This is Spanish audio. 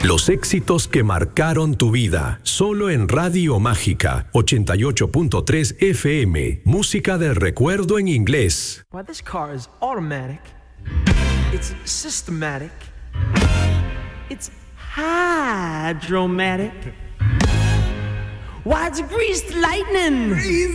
Los éxitos que marcaron tu vida, solo en Radio Mágica 88.3 FM, música del recuerdo en inglés. Why, this car is automatic, it's systematic, it's hydromatic. Why, it's greased lightning.